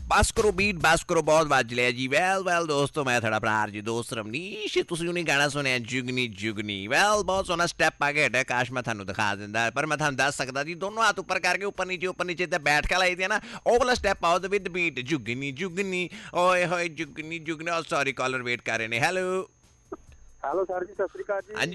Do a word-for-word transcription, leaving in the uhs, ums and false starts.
ਬਸ ਕਰੋ ਬੀਟ ਬਸ ਕਰੋ ਬਹੁਤ ਵੱਜ ਲਿਆ ਜੀ ਵੈਲ ਵੈਲ ਦੋਸਤੋ ਮੈਂ ਤੁਹਾਡਾ ਭਰਾ ਜੀ ਦੋਸਤ ਰਮਨੀਸ਼ ਤੁਸੀਂ ਉਹਨੇ ਗਾਣਾ ਸੁਣਿਆ ਜੁਗਨੀ ਜੁਗਨੀ ਵੈਲ ਬਹੁਤ ਸੋਹਣਾ ਸਟੈਪ ਆ ਗਿਆ ਕਾਸ਼ ਮੈਂ ਤੁਹਾਨੂੰ ਦਿਖਾ ਦਿੰਦਾ ਪਰ ਮੈਂ ਤੁਹਾਨੂੰ ਦੱਸ ਸਕਦਾ ਜੀ ਦੋਨੋਂ ਹੱਥ ਉੱਪਰ ਕਰਕੇ ਉੱਪਰ ਨੀਚੇ ਉੱਪਰ ਨੀਚੇ ਤੇ ਬੈਠ ਕੇ ਲਾਈ ਦੀ ਨਾ ਉਹ ਵਾਲਾ ਸਟੈਪ ਆਉ ਵਿਦ ਬੀਟ ਜੁਗਨੀ ਜੁਗਨੀ ਓਏ ਹੋਏ ਜੁਗਨੀ ਜੁਗਨੀ ਸੌਰੀ ਕਾਲਰ ਵੇਟ ਕਰ ਰਹੇ ਨੇ ਹੈਲੋ ਹੈਲੋ ਸਰ ਜੀ ਸਤਿ ਸ੍ਰੀ ਅਕਾਲ ਜੀ ਹਾਂਜੀ